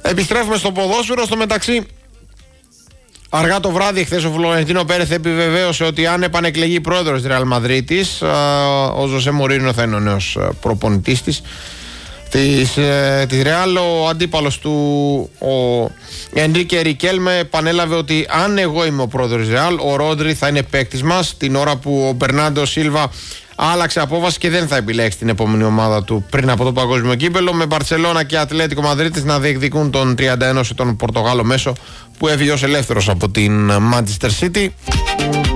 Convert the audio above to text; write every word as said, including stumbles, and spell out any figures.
Επιστρέφουμε στο ποδόσφαιρο. Στο μεταξύ, αργά το βράδυ, χθες ο Φλωρεντίνο Πέρεθ επιβεβαίωσε ότι αν επανεκλεγεί πρόεδρος της Ρεάλ Μαδρίτης, ο Ζωσέ Μουρίνιο θα είναι ο νέος προπονητής της. Της, ε, της Ρεάλ. Ο αντίπαλος του, ο Ενρίκε Ρικέλμε, επανέλαβε ότι αν εγώ είμαι ο πρόεδρος της Ρεάλ, ο Ρόντρι θα είναι παίκτης μας, την ώρα που ο Μπερνάντο Σίλβα άλλαξε απόφαση και δεν θα επιλέξει την επόμενη ομάδα του πριν από το παγκόσμιο κύπελλο, με Μπαρτσελώνα και Ατλέτικο Μαδρίτης να διεκδικούν τον τριάντα ένα τον Πορτογάλο μέσο που έφυγε ως ελεύθερος από την Manchester City.